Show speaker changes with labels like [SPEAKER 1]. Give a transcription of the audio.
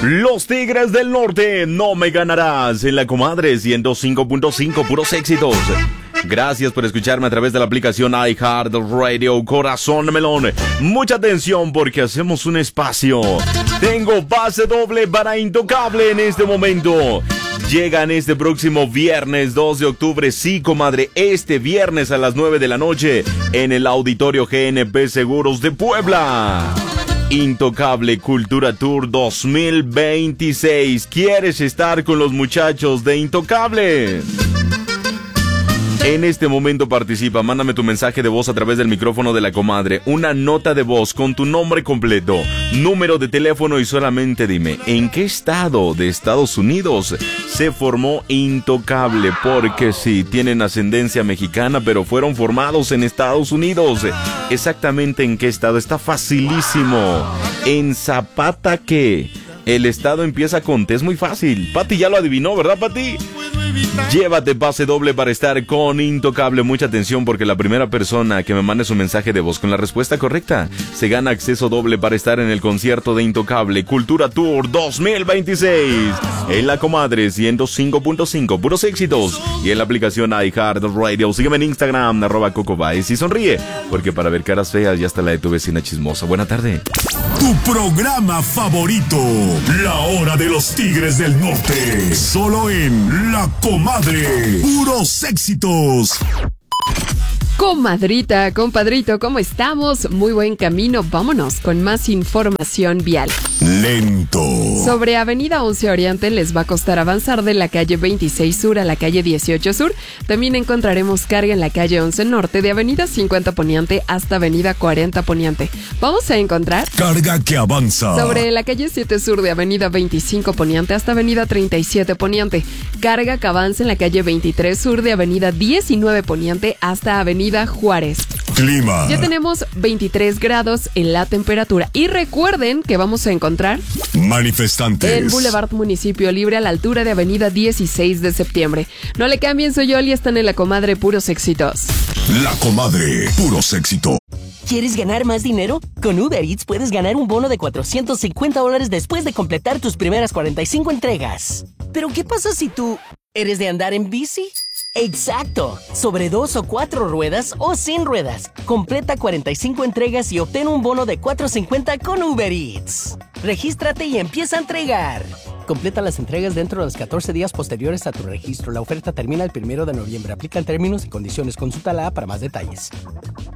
[SPEAKER 1] Los Tigres del Norte, no me ganarás en la Comadre 105.5, puros éxitos. Gracias por escucharme a través de la aplicación iHeartRadio, Corazón Melón. Mucha atención porque hacemos un espacio. Tengo pase doble para Intocable en este momento. Llegan este próximo viernes 2 de octubre, sí, comadre, este viernes a las 9 de la noche en el Auditorio GNP Seguros de Puebla. Intocable Cultura Tour 2026. ¿Quieres estar con los muchachos de Intocable? En este momento participa, mándame tu mensaje de voz a través del micrófono de la comadre, una nota de voz con tu nombre completo, número de teléfono y solamente dime, ¿en qué estado de Estados Unidos se formó Intocable? Porque sí, tienen ascendencia mexicana, pero fueron formados en Estados Unidos. ¿Exactamente en qué estado? Está facilísimo. ¿En Zapata qué? El estado empieza con T, es muy fácil. Pati ya lo adivinó, ¿verdad, Pati? Llévate pase doble para estar con Intocable. Mucha atención porque la primera persona que me mande su mensaje de voz con la respuesta correcta se gana acceso doble para estar en el concierto de Intocable Cultura Tour 2026 en la Comadre 105.5, puros éxitos, y en la aplicación iHeartRadio. Sígueme en Instagram, @CocoBaez, y sonríe porque para ver caras feas ya está la de tu vecina chismosa. Buena tarde.
[SPEAKER 2] Tu programa favorito, La Hora de los Tigres del Norte, solo en La Comadre, puros éxitos.
[SPEAKER 3] Comadrita, compadrito, ¿cómo estamos? Muy buen camino, vámonos con más información vial.
[SPEAKER 2] Lento.
[SPEAKER 3] Sobre Avenida 11 Oriente les va a costar avanzar de la calle 26 Sur a la calle 18 Sur. También encontraremos carga en la calle 11 Norte, de Avenida 50 Poniente hasta Avenida 40 Poniente. Vamos a encontrar
[SPEAKER 2] carga que avanza
[SPEAKER 3] sobre la calle 7 Sur, de Avenida 25 Poniente hasta Avenida 37 Poniente. Carga que avanza en la calle 23 Sur, de Avenida 19 Poniente hasta Avenida Juárez.
[SPEAKER 2] Clima.
[SPEAKER 3] Ya tenemos 23 grados en la temperatura. Y recuerden que vamos a encontrar
[SPEAKER 2] manifestantes
[SPEAKER 3] en Boulevard Municipio Libre, a la altura de Avenida 16 de septiembre. No le cambien, soy Yoli, están en La Comadre, puros éxitos.
[SPEAKER 2] La Comadre, puros éxitos.
[SPEAKER 4] ¿Quieres ganar más dinero? Con Uber Eats puedes ganar un bono de $450 después de completar tus primeras 45 entregas. ¿Pero qué pasa si tú eres de andar en bici? ¡Exacto! Sobre 2 o 4 ruedas o sin ruedas. Completa 45 entregas y obtén un bono de $450 con Uber Eats. Regístrate y empieza a entregar. Completa las entregas dentro de los 14 días posteriores a tu registro. La oferta termina el 1 de noviembre. Aplican términos y condiciones. Consulta la app para más detalles.